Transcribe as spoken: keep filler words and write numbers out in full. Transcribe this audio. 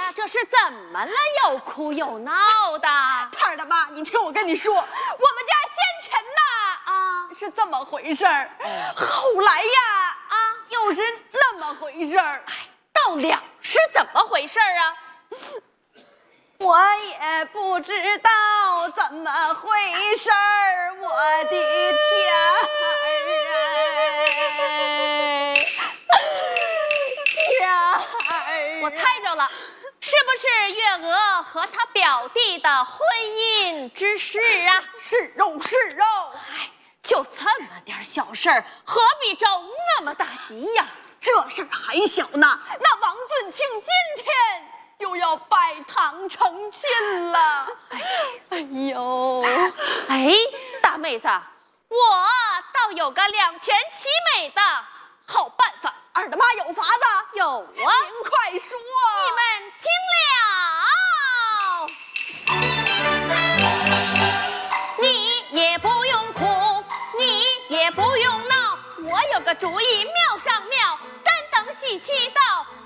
呀，这是怎么了？又哭又闹的。 盼儿的妈，你听我跟你说，我们家先前呐啊是这么回事儿，后来呀啊又是那么回事儿。 到了是怎么回事儿啊？ 我也不知道怎么回事儿，我的天儿天儿！ 我猜着了，是不是月娥和他表弟的婚姻之事啊？ 是肉是肉， 哎，就这么点小事儿，何必着那么大急呀？ 这事儿还小呢，那王俊庆今天就要拜堂成亲了。哎，哎呦， 哎，大妹子，我倒有个两全其美的好办法。 二大妈有法子？ 有啊， 您快说。 你们听了，你也不用哭，你也不用闹，我有个主意妙上妙，干等喜气到。